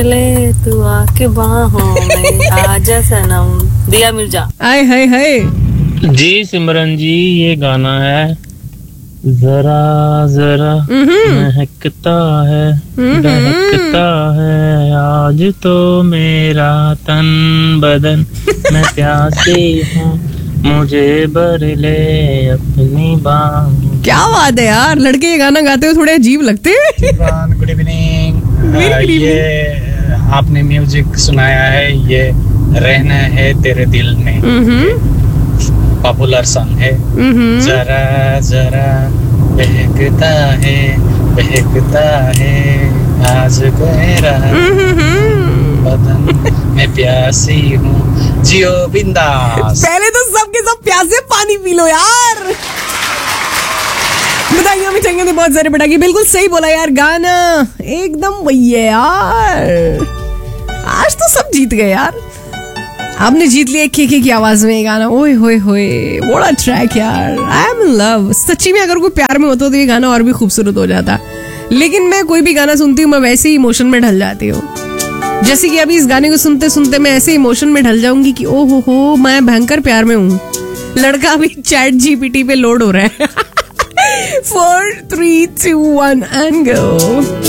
ले तू आके बाहों में आजा सनम। दिया मिर्जा। आए हाय हाय। जी सिमरन जी, ये गाना है जरा जरा महकता है महकता है आज तो मेरा तन बदन, मैं प्यासी हूँ मुझे भर ले अपनी बाहों। क्या बात है यार, लड़के ये गाना गाते हुए थोड़े अजीब लगते हैं। Good evening. ये आपने म्यूजिक सुनाया है, ये रहना है तेरे दिल में, पॉपुलर सॉन्ग है। जरा जरा बहकता है आज मेरा बदन, मैं प्यासी हूँ जियो बिंदास। पहले तो सबके सब प्यासे पानी पी लो यार। बधाइयां मिठाइयां ने बहुत सारे पटाखे। बिल्कुल सही बोला यार, गाना एकदम वही है यार। आज तो सब जीत गए यार। आपने जीत लिया केके की आवाज में ये गाना। ओए होए होए, बड़ा ट्रैक यार। I am in love. सच्ची में अगर कोई प्यार में होता तो ये गाना और भी खूबसूरत हो जाता। लेकिन मैं कोई भी गाना सुनती हूँ मैं वैसे ही इमोशन में ढल जाती हूँ। जैसे कि अभी इस गाने को सुनते सुनते मैं ऐसे इमोशन में ढल जाऊंगी कि ओ हो मैं भयंकर प्यार में हूँ। लड़का भी चैट जीपीटी पे लोड हो रहा है। 4, 3, 2, 1 and go।